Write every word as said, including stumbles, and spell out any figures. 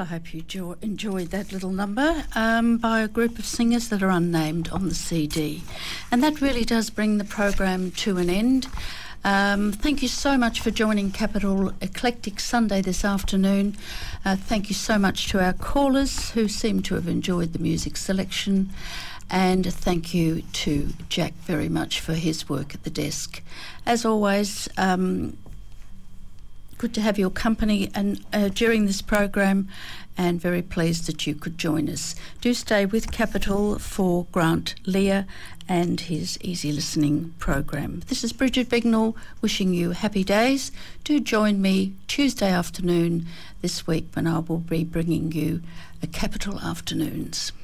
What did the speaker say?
Well, I hope you jo- enjoyed that little number um, by a group of singers that are unnamed on the C D. And that really does bring the program to an end. Um, thank you so much for joining Capital Eclectic Sunday this afternoon. Uh, thank you so much to our callers who seem to have enjoyed the music selection. And thank you to Jack very much for his work at the desk. As always, um, good to have your company and uh, during this program, and very pleased that you could join us. Do stay with Capital for Grant Lear and his Easy Listening program. This is Bridget Bignell wishing you happy days. Do join me Tuesday afternoon this week when I will be bringing you a Capital Afternoons.